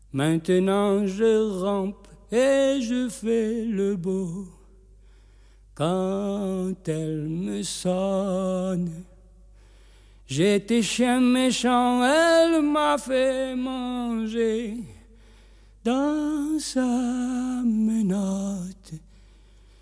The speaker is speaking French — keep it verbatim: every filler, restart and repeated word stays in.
Maintenant je rampe et je fais le beau. Quand elle me sonne, j'étais chien méchant, elle m'a fait manger dans sa menotte.